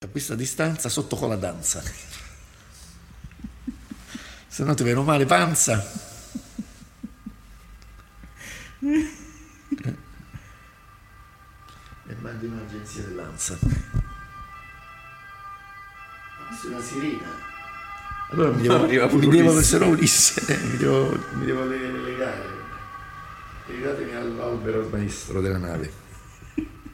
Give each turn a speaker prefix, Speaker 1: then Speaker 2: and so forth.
Speaker 1: a questa distanza sotto con la danza. Se no ti viene male panza. E mandi un'agenzia dell'ANSA. Questa è una sirena. Allora mi devo se no Ulisse, mi devo legare. Legatemi all'albero maestro della nave.